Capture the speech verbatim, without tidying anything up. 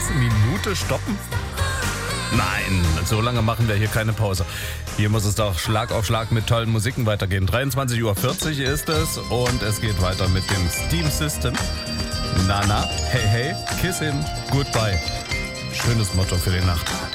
ganze Minute stoppen? Nein, so lange machen wir hier keine Pause. Hier muss es doch Schlag auf Schlag mit tollen Musiken weitergehen. dreiundzwanzig Uhr vierzig ist es und es geht weiter mit dem Steam System. Nana, hey hey, kiss him, goodbye. Schönes Motto für die Nacht.